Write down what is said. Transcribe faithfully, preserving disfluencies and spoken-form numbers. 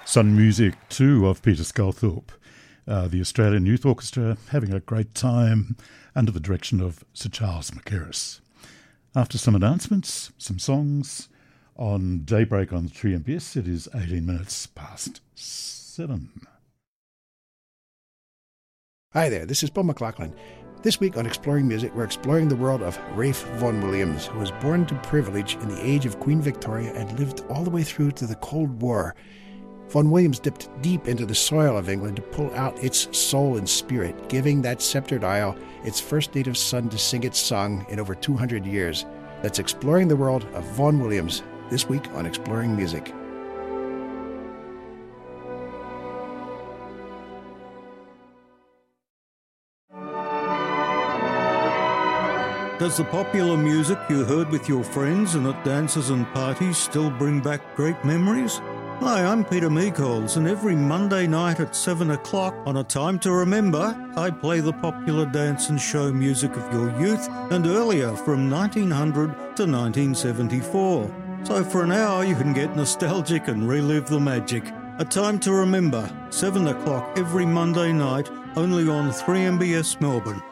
Sun Music two of Peter Sculthorpe, uh, the Australian Youth Orchestra having a great time under the direction of Sir Charles Mackerras. After some announcements, some songs, on Daybreak on three M B S, it is eighteen minutes past seven. Hi there, this is Paul McLaughlin. This week on Exploring Music, we're exploring the world of Ralph Vaughan Williams, who was born to privilege in the age of Queen Victoria and lived all the way through to the Cold War. Vaughan Williams dipped deep into the soil of England to pull out its soul and spirit, giving that sceptred isle its first native son to sing its song in over two hundred years. That's Exploring the World of Vaughan Williams, this week on Exploring Music. Does the popular music you heard with your friends and at dances and parties still bring back great memories? Hi, I'm Peter Meekols, and every Monday night at seven o'clock on A Time to Remember, I play the popular dance and show music of your youth and earlier from nineteen hundred to nineteen seventy-four. So for an hour you can get nostalgic and relive the magic. A Time to Remember, seven o'clock every Monday night, only on three M B S Melbourne.